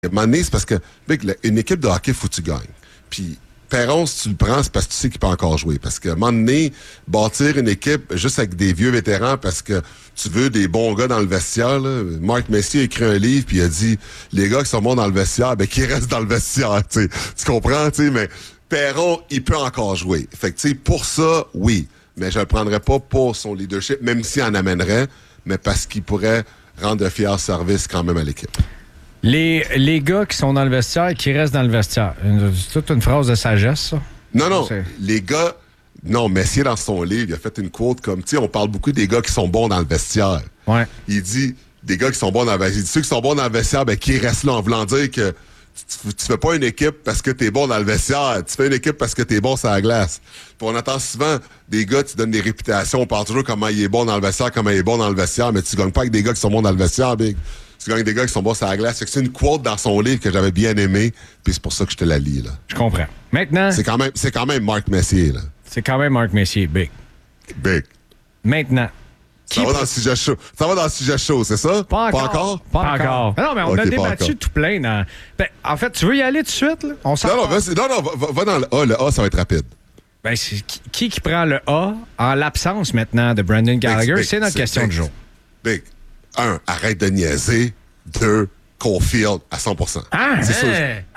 À un moment donné, c'est parce que une équipe de hockey, faut que tu gagnes. Puis Perron, si tu le prends, c'est parce que tu sais qu'il peut encore jouer. Parce qu'à un moment donné, bâtir une équipe juste avec des vieux vétérans parce que tu veux des bons gars dans le vestiaire, là. Marc Messier a écrit un livre puis il a dit les gars qui sont bons dans le vestiaire, qu'ils restent dans le vestiaire. Tu comprends, tu sais, mais Perron, il peut encore jouer. Fait que tu sais, pour ça, oui. Mais je le prendrais pas pour son leadership, même s'il en amènerait, mais parce qu'il pourrait rendre un fier service quand même à l'équipe. Les gars qui sont dans le vestiaire, qui restent dans le vestiaire. C'est toute une phrase de sagesse, ça. Non. Les gars... Non, Messier, dans son livre, il a fait une quote comme... Tu sais, on parle beaucoup des gars qui sont bons dans le vestiaire. Ouais. Il dit, des gars qui sont bons dans le vestiaire. Il dit, ceux qui sont bons dans le vestiaire, qui restent là en voulant dire que tu fais pas une équipe parce que t'es bon dans le vestiaire. Tu fais une équipe parce que t'es bon sur la glace. Puis on entend souvent des gars, tu donnes des réputations. On parle toujours comment il est bon dans le vestiaire, comment il est bon dans le vestiaire, mais tu gagnes pas avec des gars qui sont bons dans le vestiaire, Big. Tu gagnes des gars qui sont bons sur la glace. C'est une quote dans son livre que j'avais bien aimé, puis c'est pour ça que je te la lis, là. Je comprends. Maintenant... C'est quand même Marc Messier, là. C'est quand même Marc Messier, Big. Maintenant... Ça va dans le sujet chaud. Ça va dans le sujet chaud, c'est ça? Pas encore. Pas encore. Non, mais on a débattu tout plein dans... en fait, tu veux y aller tout de suite, là? On non, va dans le A. Le A, ça va être rapide. C'est qui prend le A en l'absence maintenant de Brendan Gallagher? C'est notre question du jour. Big. 1, arrête de niaiser. 2, Caulfield à 100%. C'est sûr.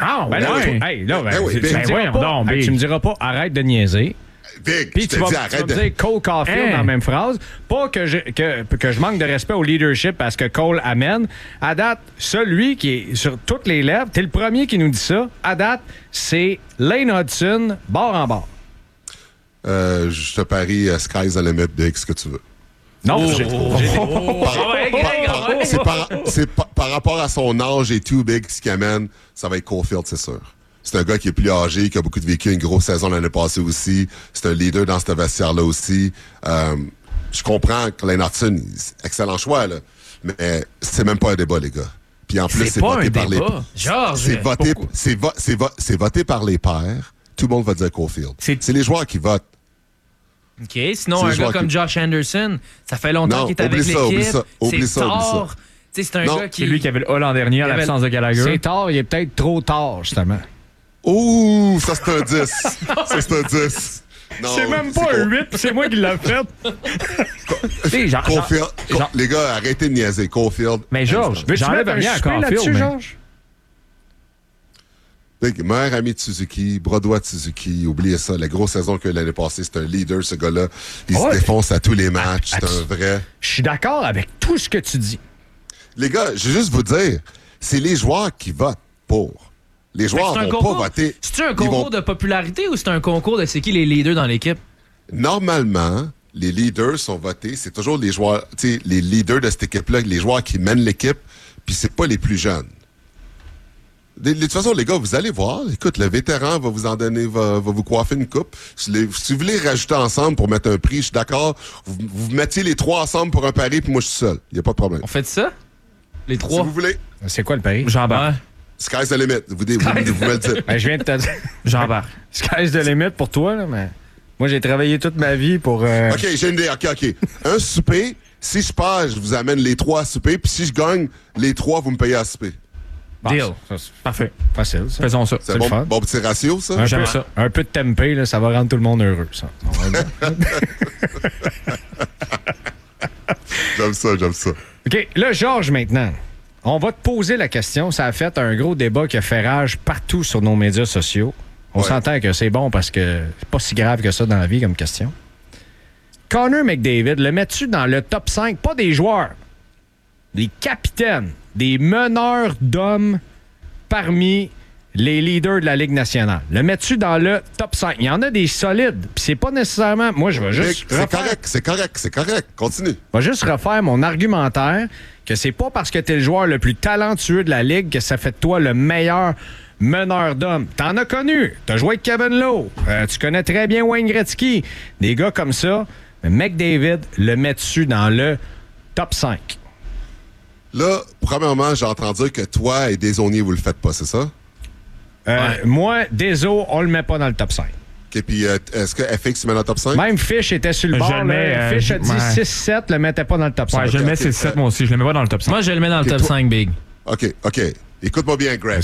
Tu me diras pas arrête de niaiser. Big, puis tu vas dire Cole Caulfield dans la même phrase. Pas que je manque de respect au leadership parce que Cole amène. À date, celui qui est sur toutes les lèvres, t'es le premier qui nous dit ça. À date, c'est Lane Hudson, bord en bord. Je te parie Sky's the limit, Big, ce que tu veux. Non, c'est par rapport à son âge et tout, Big, ce qui amène, ça va être Caulfield, c'est sûr. C'est un gars qui est plus âgé, qui a beaucoup de vécu, une grosse saison l'année passée aussi. C'est un leader dans ce vestiaire-là aussi. Je comprends que Lane Hudson, excellent choix, là. Mais c'est même pas un débat, les gars. Puis en plus, c'est voté par les c'est voté par les pairs. Tout le monde va dire Caulfield. C'est les joueurs qui votent. OK. Sinon, un gars comme Josh Anderson, ça fait longtemps qu'il est avec l'équipe. C'est tard. C'est un gars qui... C'est lui qui avait le A l'an dernier en l'absence de Gallagher. C'est tard, il est peut-être trop tard, justement. Ouh, ça c'est un 10. Ça c'est un 10. Non, c'est même pas un 8, c'est moi qui l'ai fait. Caulfield, les gars, arrêtez de niaiser. Caulfield. Mais Georges, j'enlève rien à Caulfield, Georges. Meilleur ami de Suzuki, bras droit de Suzuki, oubliez ça. La grosse saison que l'année passée, c'est un leader, ce gars-là. Il se défonce à tous les matchs. C'est un vrai. Je suis d'accord avec tout ce que tu dis. Les gars, je vais juste vous dire, c'est les joueurs qui votent pour. Les joueurs vont pas voter. C'est-tu un concours de popularité ou c'est un concours de c'est qui les leaders dans l'équipe? Normalement, les leaders sont votés. C'est toujours les joueurs, tu sais, les leaders de cette équipe-là, les joueurs qui mènent l'équipe, puis c'est pas les plus jeunes. De toute façon, les gars, vous allez voir. Écoute, le vétéran va vous en donner, va vous coiffer une coupe. Si vous voulez rajouter ensemble pour mettre un prix, je suis d'accord. Vous mettiez les trois ensemble pour un pari, puis moi, je suis seul. Il n'y a pas de problème. On fait ça? Les trois? Si vous voulez. C'est quoi le pari? Jean-Bart. Sky's the limit. Vous me le dites. Je viens de te dire. Jean-Bart. Sky's the limit pour toi, là, mais moi, j'ai travaillé toute ma vie pour... OK, j'ai une idée. OK. Un souper, si je perds, je vous amène les trois à souper, puis si je gagne les trois, vous me payez à souper. Deal. Parfait. Facile, ça. Faisons ça. C'est bon petit ratio, ça? J'aime ça. Un peu de tempeh, là, ça va rendre tout le monde heureux, ça. J'aime ça. OK, là, Georges, maintenant, on va te poser la question. Ça a fait un gros débat qui a fait rage partout sur nos médias sociaux. On s'entend que c'est bon parce que c'est pas si grave que ça dans la vie comme question. Connor McDavid, le mets-tu dans le top 5, pas des joueurs, des capitaines, des meneurs d'hommes parmi les leaders de la Ligue nationale? Le mets-tu dans le top 5? Il y en a des solides, puis c'est pas nécessairement... Moi, je vais juste... C'est correct. Continue. Je vais juste refaire mon argumentaire que c'est pas parce que t'es le joueur le plus talentueux de la Ligue que ça fait de toi le meilleur meneur d'hommes. T'en as connu. T'as joué avec Kevin Lowe. Tu connais très bien Wayne Gretzky. Des gars comme ça. Mais McDavid, le mets-tu dans le top 5? Là, premièrement, j'ai entendu dire que toi et Desaulniers, vous le faites pas, c'est ça? Moi, Deso, on le met pas dans le top 5. OK, puis est-ce que FX met dans le top 5? Même Fish était sur le bord. Fish a dit 6-7, le mettait pas dans le top 5. Ouais, je le mets 6-7 moi aussi. Je le mets pas dans le top 5. Moi, je le mets dans le top 5, Big. OK. Écoute-moi bien, Greg.